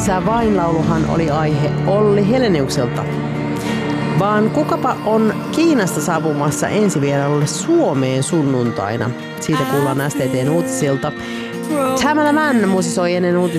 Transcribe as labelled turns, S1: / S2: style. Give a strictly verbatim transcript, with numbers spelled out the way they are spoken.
S1: Sä vain lauluhan oli aihe Olli Heleniukselta. Vaan kukapa on Kiinasta saapumassa ensivierailulle Suomeen sunnuntaina. Siitä kuullaan S T T:n uutisilta. Tamala Mann musisoi ennen uutisia